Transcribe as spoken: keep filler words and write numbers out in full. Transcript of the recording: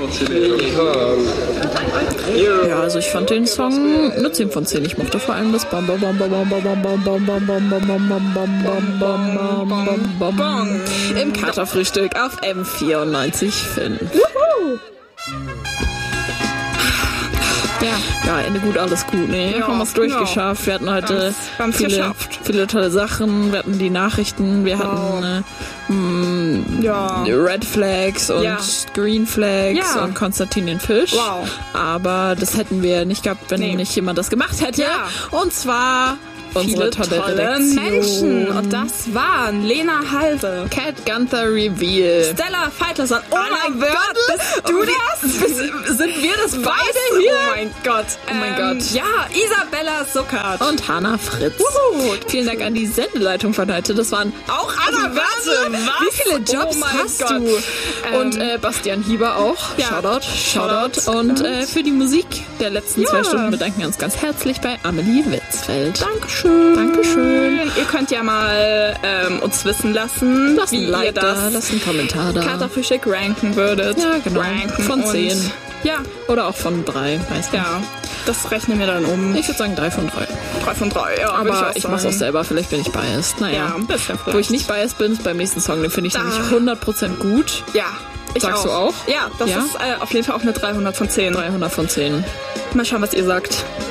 Ja, also ich fand den Song eine zehn von zehn. Ich mochte vor allem das Bam Bam Bam Bam Bam Bam Bam Bam Bam Bam Bam Bam Bam Bam Bam Bam Bam Bam im Katerfrühstück auf M vierundneunzig Komma fünf. Ja, ja, Ende gut, alles gut. Nee, ja, haben wir es durchgeschafft. Wir hatten heute viele, viele tolle Sachen. Wir hatten die Nachrichten, wir hatten äh, mh, ja. Red Flags und ja. Green Flags ja. und Konstantin den Fisch. Wow. Aber das hätten wir nicht gehabt, wenn nee. nicht jemand das gemacht hätte. Ja. Und zwar unsere viele tolle, tolle Redaktion. Menschen. Und das waren Lena Halve, Cat Gunther Reveal, Stella Feitlerson. Oh Anna mein Wörl, Gott, bist du das? Sind wir das beide Was? hier? Oh mein Gott. Oh mein ähm, Gott. Ja, Isabella Suckert. Und Hannah Fritz. Uhu. Vielen Dank an die Sendeleitung von heute. Das waren auch Anna Wörl. Wie viele Jobs oh hast Gott. du? Ähm, Und äh, Bastian Hieber auch. Ja. Shoutout, Shoutout. Shoutout. Und äh, für die Musik der letzten ja. zwei Stunden bedanken wir uns ganz herzlich bei Amelie Witzfeld. Dankeschön. Dankeschön. Ihr könnt ja mal ähm, uns wissen lassen, lasst wie ein Like ihr das da, lasst einen Kommentar da. Katerfrühstück ranken würdet. Ja, genau. Ranken von zehn. Und, ja. Oder auch von drei, weiß nicht. Ja, das rechnen wir dann um. Ich würde sagen drei von drei. Drei von drei, ja. Aber ich, ich mach's auch selber, vielleicht bin ich biased. Naja, ja, ein bisschen vielleicht. Wo ich nicht biased bin, ist beim nächsten Song, den finde ich da. nämlich hundert Prozent gut. Ja, ich Sagst auch. du auch? Ja, das ja? ist äh, auf jeden Fall auch eine dreihundert von zehn. dreihundert von zehn. Mal schauen, was ihr sagt.